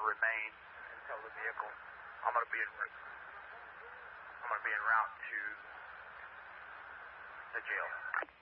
to remain until the vehicle. I'm going to be en route to the jail.